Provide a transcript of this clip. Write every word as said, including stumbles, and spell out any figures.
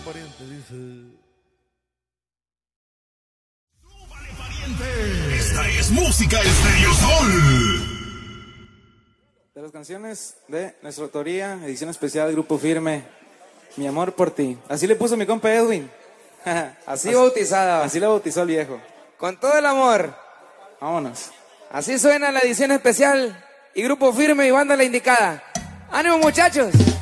pariente, dice. ¡Súbale, pariente! Esta es Música Estéreo Sol. De las canciones de nuestra autoría, edición especial, Grupo Firme, Mi amor por ti. Así le puso mi compa Edwin. Así, Así bautizada. Así la bautizó el viejo. Con todo el amor. Vámonos. Así suena la edición especial y Grupo Firme y banda La Indicada. ¡Ánimo, muchachos!